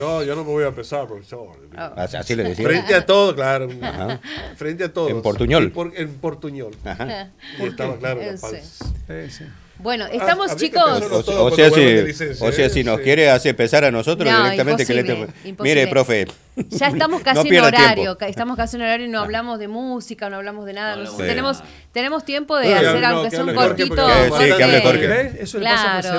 No, yo no me voy a pesar, profesor. Así le decía. Frente a todo, claro. Ajá. Frente a todo. En portuñol. En portuñol. Ajá. Y estaba claro la Sí. paz. Sí. Bueno, estamos, a mí que chicos. empezó todo O sea, cuando vuelva de licencia, o sea, si nos sí. quiere hacer pesar a nosotros No, directamente, que le imposible. mire, profe. Ya estamos casi no en pierda horario. tiempo. Estamos casi en horario y no hablamos de música, no hablamos de nada. No No sé, hablamos de tenemos, nada. tenemos tiempo de No, hacer, no, aunque que sea un hable Jorge, cortito. porque- Sí, que hable Jorge. ¿Ves? Eso le pasa por Claro.